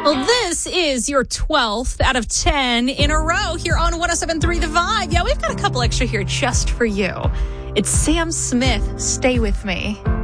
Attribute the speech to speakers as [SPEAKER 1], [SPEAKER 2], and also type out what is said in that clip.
[SPEAKER 1] Well, this is your 12th out of 10 in a row here on 107.3 The Vibe. Yeah, we've got a couple extra here just for you. It's Sam Smith, Stay With Me.